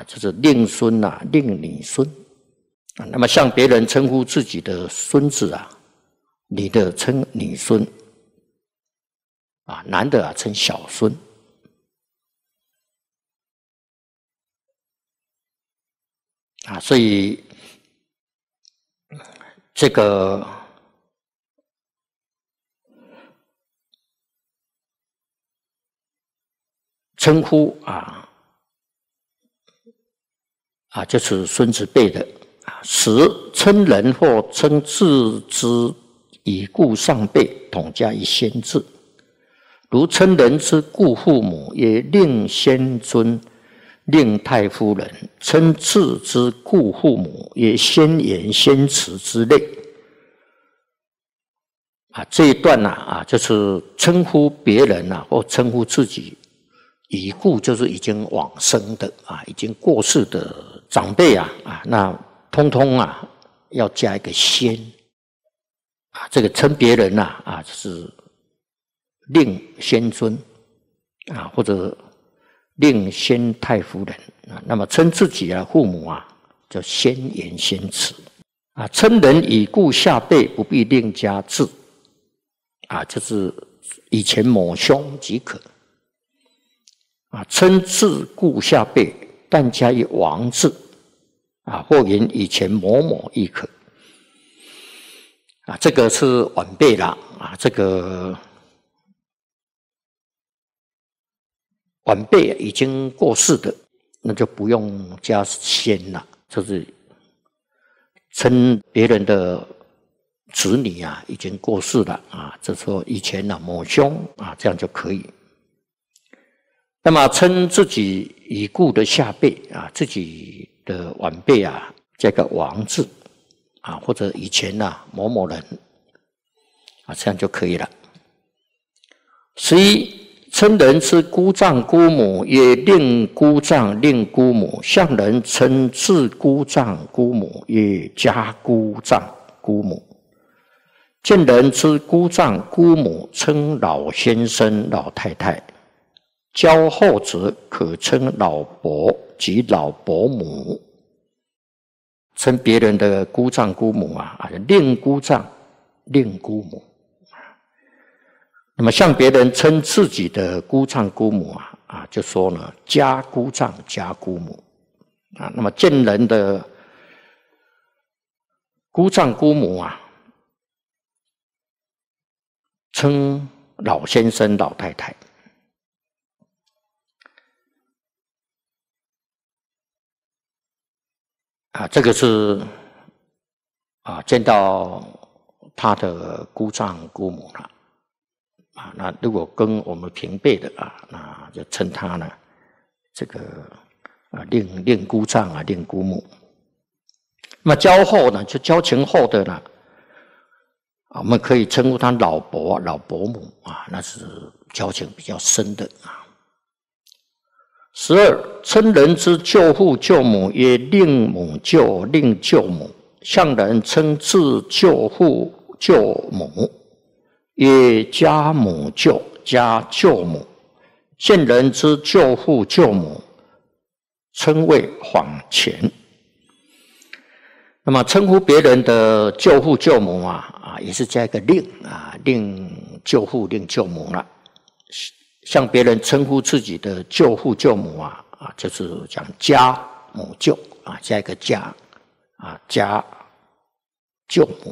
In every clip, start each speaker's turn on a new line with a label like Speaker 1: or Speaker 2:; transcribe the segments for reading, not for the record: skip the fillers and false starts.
Speaker 1: 就是令孙令女孙那么向别人称呼自己的孙子女的称女孙男的称小孙所以这个称呼就是孙子辈的使称人或称字之已故上辈统加以先字，如称人之故父母曰令先尊、令太夫人，称字之故父母曰先言、先慈之类这一段就是称呼别人或称呼自己已故，就是已经往生的已经过世的长辈那通通要加一个先这个称别人就是令先尊或者令先太夫人那么称自己父母叫先言先慈称人已故下辈不必另加字就是以前某兄即可称字故下辈但加以王字或言以前某某亦可这个是晚辈啦这个晚辈已经过世的，那就不用加先了，就是称别人的子女已经过世了这时候以前某兄这样就可以。那么称自己已故的下辈自己的晚辈加个王字或者以前某某人这样就可以了。11称人之姑丈姑母曰令姑丈令姑母，向人称自姑丈姑母曰家姑丈姑母。见人之姑丈姑母称老先生老太太，交后者可称老伯及老伯母。称别人的姑丈姑母令姑丈令姑母。那么向别人称自己的姑丈姑母就说呢家姑丈家姑母那么见人的姑丈姑母称老先生老太太。这个是见到他的姑丈姑母了那如果跟我们平辈的那就称他呢这个令姑丈令姑母。那么交后呢，就交情后的呢我们可以称呼他老伯老伯母那是交情比较深的12称人之舅父舅母曰令母舅令舅母，向人称自舅父舅母曰家母舅家舅母。见人之舅父舅母称谓谎前。那么称呼别人的舅父舅母也是加一个令令舅父令舅母了。向别人称呼自己的舅父舅母就是讲家母舅加一个家家舅母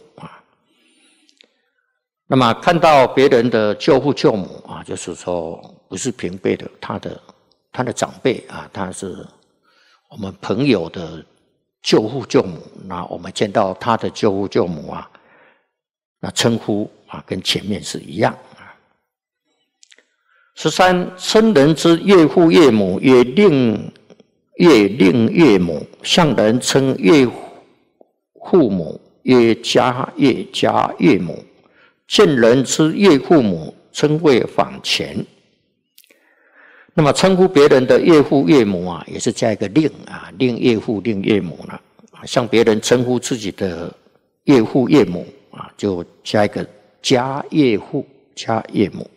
Speaker 1: 那么看到别人的舅父舅母就是说不是平辈的，他的长辈他是我们朋友的舅父舅母，那我们见到他的舅父舅母那称呼跟前面是一样。13称人之岳父岳母曰令岳母，向人称岳父母曰家岳母。见人之岳父母称谓访前。那么称呼别人的岳父岳母也是加一个令令岳父令岳母了。向别人称呼自己的岳父岳母就加一个家岳父家岳母。